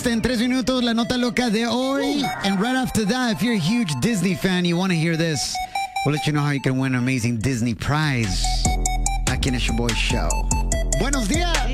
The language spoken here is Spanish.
En 3 minutos, la nota loca de hoy. And right after that, if you're a huge Disney fan, you want to hear this, we'll let you know how you can win an amazing Disney prize. Aquí en el Your Boy Show. Buenos días.